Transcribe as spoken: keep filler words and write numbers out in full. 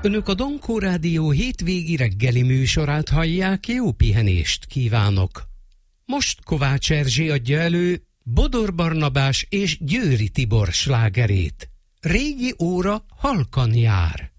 Önök a Donkó Rádió hétvégi reggeli műsorát hallják, jó pihenést kívánok! Most Kovács Erzsé adja elő Bodor Barnabás és Győri Tibor slágerét. Régi óra halkan jár.